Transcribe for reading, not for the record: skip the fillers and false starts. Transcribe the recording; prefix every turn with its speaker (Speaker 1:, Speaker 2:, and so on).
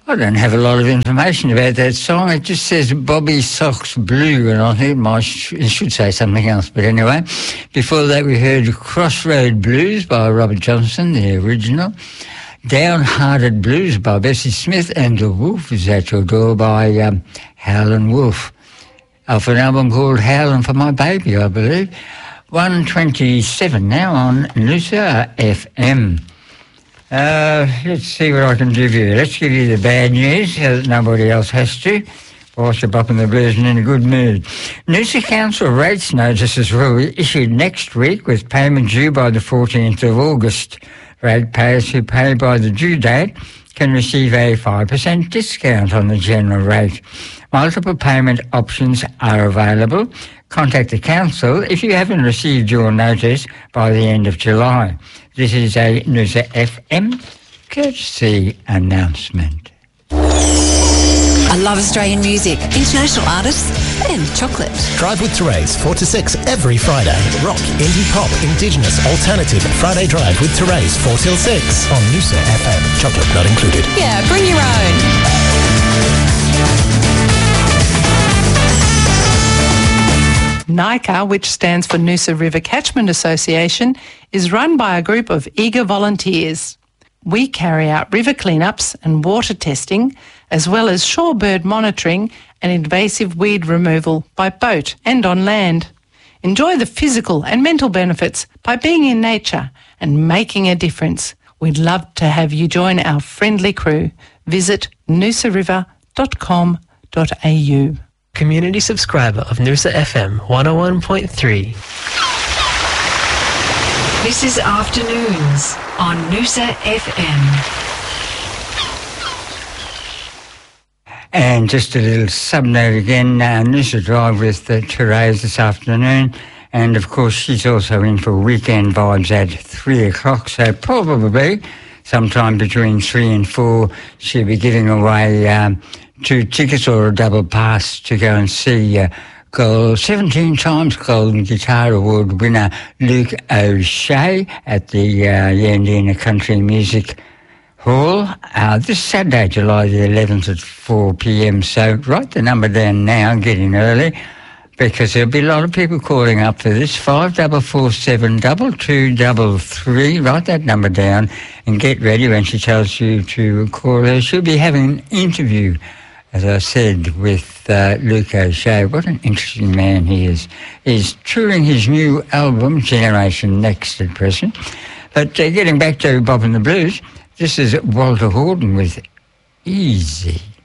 Speaker 1: I don't have a lot of information about that song. It just says Bobby Sox Blue, and I think it should say something else. But anyway, before that we heard Crossroad Blues by Robert Johnson, the original. Downhearted Blues by Bessie Smith, and The Wolf Is At Your Door by Howlin' Wolf. Off an album called Howlin' For My Baby, I believe. 1:27 now on Noosa FM. Let's see what I can give you. Let's give you the bad news so that nobody else has to. Whilst you're bopping the blues and in a good mood. Noosa Council rates notices will be issued next week with payment due by the 14th of August. Ratepayers who pay by the due date can receive a 5% discount on the general rate. Multiple payment options are available. Contact the council if you haven't received your notice by the end of July. This is a Noosa FM courtesy announcement.
Speaker 2: I love Australian music, international artists and chocolate.
Speaker 3: Drive with Therese, 4 to 6 every Friday. Rock, indie pop, indigenous, alternative. Friday Drive with Therese, 4 till 6 on Noosa FM. Chocolate not included.
Speaker 2: Yeah, bring your own.
Speaker 4: NICA, which stands for Noosa River Catchment Association, is run by a group of eager volunteers. We carry out river cleanups and water testing, as well as shorebird monitoring and invasive weed removal by boat and on land. Enjoy the physical and mental benefits by being in nature and making a difference. We'd love to have you join our friendly crew. Visit noosariver.com.au.
Speaker 5: Community subscriber of Noosa FM 101.3.
Speaker 6: This is Afternoons on Noosa FM.
Speaker 1: And just a little sub-note again, Noosa Drive with Therese this afternoon. And, of course, she's also in for Weekend Vibes at 3 o'clock. So probably sometime between 3 and 4 she'll be giving away 2 tickets or a double pass to go and see 17 times Golden Guitar Award winner Luke O'Shea at the Yandina Country Music Hall this Saturday, July the 11th at 4 p.m. So write the number down now and get in early, because there'll be a lot of people calling up for this. 5447 2233. Write that number down and get ready when she tells you to call her. She'll be having an interview, as I said, with Luke O'Shea. What an interesting man he is. He's touring his new album, Generation Next, at present. But getting back to Bob and the Blues, this is Walter Horton with Easy.